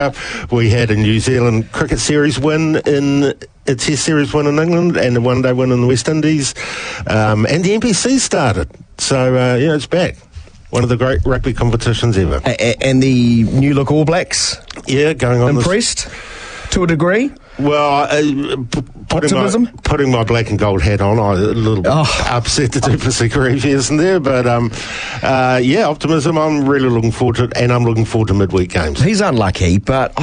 We had a New Zealand cricket series win a test series win in England and a one-day win in the West Indies. And the NPC started. So, it's back. One of the great rugby competitions ever. And the new look All Blacks? Yeah, going on. Impressed to a degree? Well, putting my black and gold hat on, I was a little bit upset that Duplessis Grieve isn't there, but optimism. I'm really looking forward to it, and I'm looking forward to midweek games. He's unlucky, but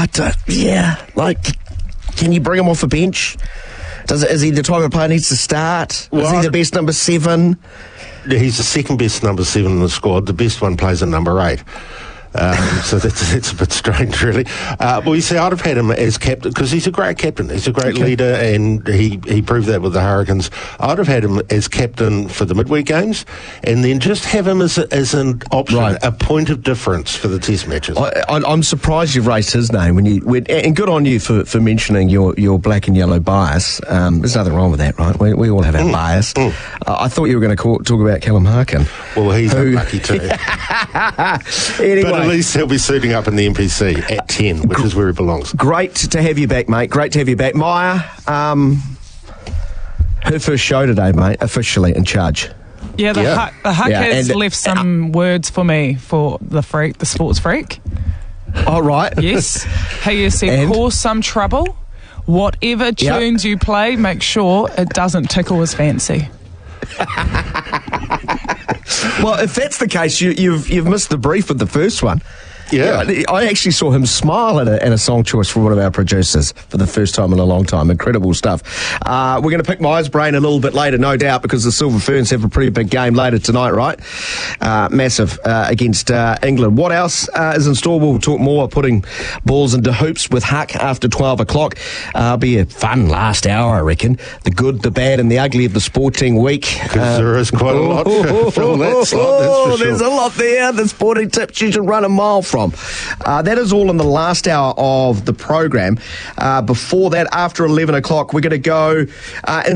can you bring him off a bench? Is he the type of player who needs to start? Is he the best number 7? He's the second best number 7 in the squad. The best one plays at number 8. So that's a bit strange, really. Well, you see, I'd have had him as captain because he's a great captain. He's a great leader, and he proved that with the Hurricanes. I'd have had him as captain for the midweek games, and then just have him as an option, a point of difference for the test matches. I'm surprised you've raised his name and good on you for mentioning your black and yellow bias. There's nothing wrong with that, right? We all have our bias. I thought you were going to talk about Callum Harkin. Well, he's unlucky too. Anyway. But at least he'll be suiting up in the NPC at 10, which is where he belongs. Great to have you back, mate. Great to have you back. Maya, her first show today, mate, officially in charge. Yeah, the Huck has left some words for me for the sports freak. Oh, right. Yes. He has said, cause some trouble. Whatever tunes you play, make sure it doesn't tickle his fancy. Well, if that's the case, you've missed the brief with the first one. Yeah. I actually saw him smile at a song choice from one of our producers for the first time in a long time. Incredible stuff. We're going to pick Maya's brain a little bit later, no doubt, because the Silver Ferns have a pretty big game later tonight, right? Massive against England. What else is in store? We'll talk more, putting balls into hoops with Huck after 12 o'clock. Be a fun last hour, I reckon. The good, the bad and the ugly of the sporting week. Because there is quite a lot from that slot, that's for sure. There's a lot there. The sporting tips you should run a mile from. That is all in the last hour of the program. Before that, after 11 o'clock, we're going to go